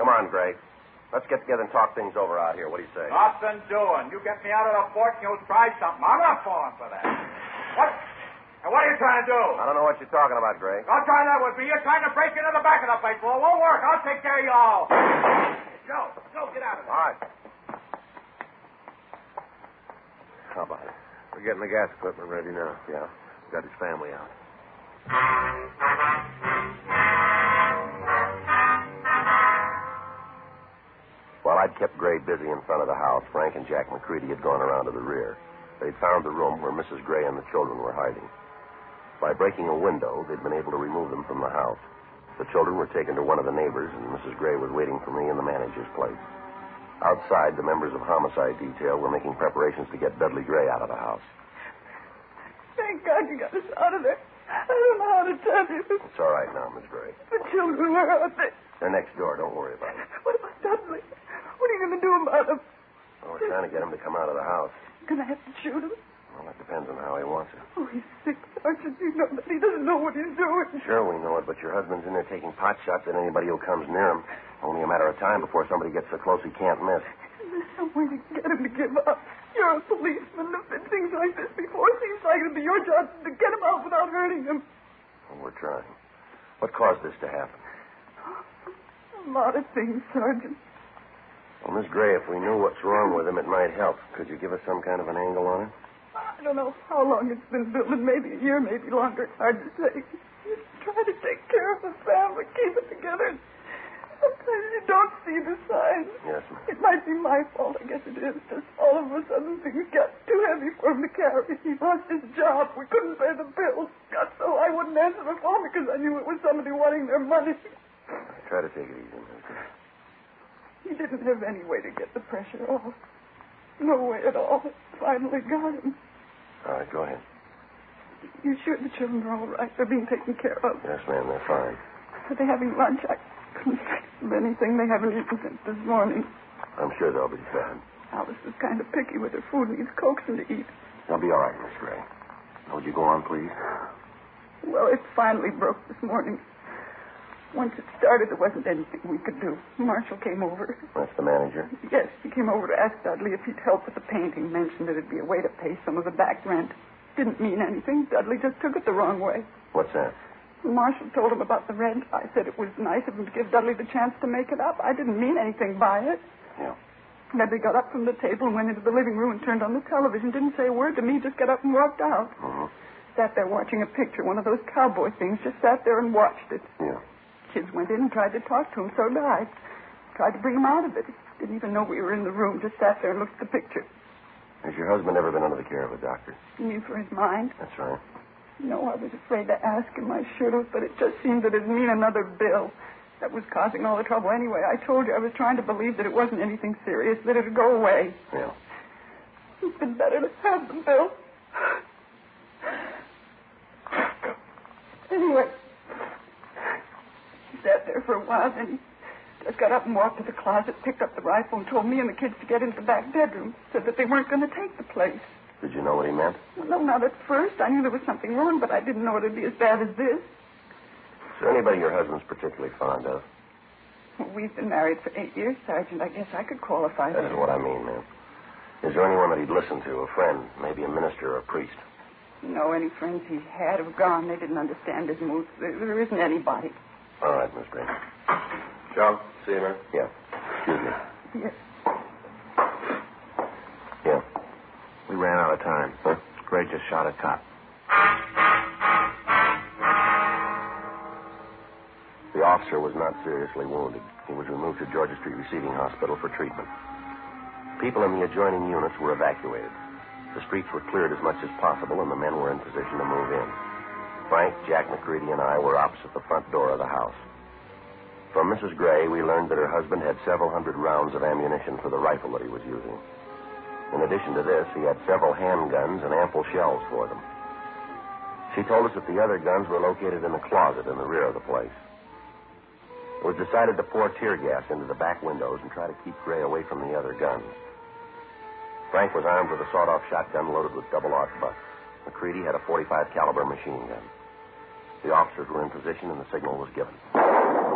Come on, Gray. Let's get together and talk things over out here. What do you say? Nothing doing. You get me out of the fort and you'll try something. I'm not falling for that. What? And what are you trying to do? I don't know what you're talking about, Gray. Don't try that with me. You're trying to break into the back of the place. Well, it won't work. I'll take care of you all. Joe, get out of there. All right. How about it? We're getting the gas equipment ready now. Yeah. Got his family out. While I'd kept Gray busy in front of the house, Frank and Jack McCready had gone around to the rear. They'd found the room where Mrs. Gray and the children were hiding. By breaking a window, they'd been able to remove them from the house. The children were taken to one of the neighbors, and Mrs. Gray was waiting for me in the manager's place. Outside, the members of homicide detail were making preparations to get Dudley Gray out of the house. Thank God you got us out of there. I don't know how to tell you. It's all right now, Miss Gray. The children were out there. They're next door. Don't worry about it. What about Dudley? What are you going to do about him? Well, we're trying to get him to come out of the house. Going to have to shoot him? Well, that depends on how he wants it. Oh, he's sick, Sergeant. You know that he doesn't know what he's doing. Sure, we know it, but your husband's in there taking pot shots at anybody who comes near him. Only a matter of time before somebody gets so close he can't miss. There's some way to get him to give up. You're a policeman. There's been things like this before. It seems like it'd be your job to get him out without hurting him. Well, we're trying. What caused this to happen? A lot of things, Sergeant. Well, Miss Gray, if we knew what's wrong with him, it might help. Could you give us some kind of an angle on it? I don't know how long it's been building. Maybe a year, maybe longer. It's hard to say. You try to take care of the family, keep it together. Sometimes you don't see the signs. Yes, ma'am. It might be my fault. I guess it is. Just all of a sudden things got too heavy for him to carry. He lost his job. We couldn't pay the bills. Got so I wouldn't answer the phone because I knew it was somebody wanting their money. Try to take it easy, Miss Gray. He didn't have any way to get the pressure off. No way at all. It finally got him. All right, go ahead. You sure the children are all right? They're being taken care of. Yes, ma'am, they're fine. Are they having lunch? I couldn't fix them anything. They haven't eaten since this morning. I'm sure they'll be fed. Alice is kind of picky with her food and needs coaxing to eat. They'll be all right, Miss Gray. Now, would you go on, please? Well, it finally broke this morning. Once it started, there wasn't anything we could do. Marshall came over. That's the manager? Yes, he came over to ask Dudley if he'd help with the painting. Mentioned that it'd be a way to pay some of the back rent. Didn't mean anything. Dudley just took it the wrong way. What's that? Marshall told him about the rent. I said it was nice of him to give Dudley the chance to make it up. I didn't mean anything by it. Yeah. Dudley got up from the table and went into the living room and turned on the television. Didn't say a word to me, just got up and walked out. Mm-hmm. Sat there watching a picture, one of those cowboy things. Just sat there and watched it. Yeah. Kids went in and tried to talk to him, so did I. Tried to bring him out of it. Didn't even know we were in the room. Just sat there and looked at the picture. Has your husband ever been under the care of a doctor? You mean for his mind? That's right. No, I was afraid to ask him. I should have, but it just seemed that it'd mean another bill. That was causing all the trouble anyway. I told you I was trying to believe that it wasn't anything serious, that it'd go away. Yeah. It's been better to have the bill. Anyway, he sat there for a while, then he just got up and walked to the closet, picked up the rifle, and told me and the kids to get into the back bedroom. Said that they weren't going to take the place. Did you know what he meant? Well, no, not at first. I knew there was something wrong, but I didn't know it'd be as bad as this. Is there anybody your husband's particularly fond of? Well, we've been married for 8 years, Sergeant. I guess I could qualify That is what I mean, ma'am. Is there anyone that he'd listen to, a friend, maybe a minister or a priest? No, any friends he had have gone. They didn't understand his moods. There isn't anybody. All right, Miss Gray. Joe, see you, man. Yeah. Excuse me. Yes. Yeah. We ran out of time. Huh? Gray just shot a cop. The officer was not seriously wounded. He was removed to Georgia Street Receiving Hospital for treatment. People in the adjoining units were evacuated. The streets were cleared as much as possible, and the men were in position to move in. Frank, Jack McCready, and I were opposite the front door of the house. From Mrs. Gray, we learned that her husband had several hundred rounds of ammunition for the rifle that he was using. In addition to this, he had several handguns and ample shells for them. She told us that the other guns were located in the closet in the rear of the place. It was decided to pour tear gas into the back windows and try to keep Gray away from the other guns. Frank was armed with a sawed-off shotgun loaded with double-aught butts. McCready had a .45 caliber machine gun. The officers were in position and the signal was given.